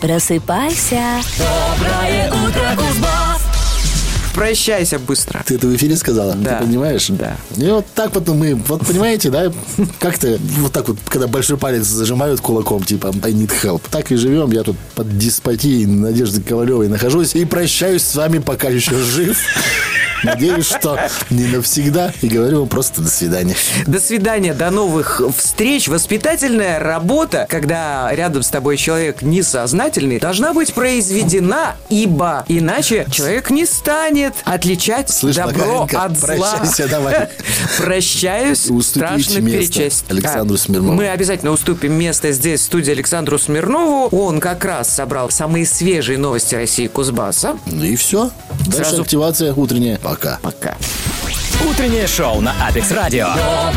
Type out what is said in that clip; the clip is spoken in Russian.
Просыпайся. Доброе утро, Кузбасс! Прощайся быстро. Ты это в эфире сказала? Да. Ты понимаешь? Да. И вот так вот мы, вот понимаете, да, как-то вот так вот, когда большой палец зажимают кулаком, типа I need help. Так и живем. Я тут под деспотией Надежды Ковалевой нахожусь и прощаюсь с вами, пока еще жив. Надеюсь, что не навсегда. И говорю вам просто до свидания. До свидания, до новых встреч. Воспитательная работа, когда рядом с тобой человек несознательный, должна быть произведена, ибо иначе человек не станет отличать добро Макаренко, от зла. прощайся, давай. Прощаюсь, Уступите страшно место перечесть. Александру Смирнову. Мы обязательно уступим место здесь, в студии, Александру Смирнову. Он как раз собрал самые свежие новости России и Кузбасса. Ну и все. Дальше Сразу- активация утренняя. Пока. Пока. Утреннее шоу на Апекс Радио.